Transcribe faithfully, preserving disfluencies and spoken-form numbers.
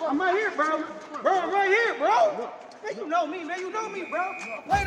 I'm right here, bro. Bro, I'm right here, bro. Man, you know me, man. You know me, bro. Wait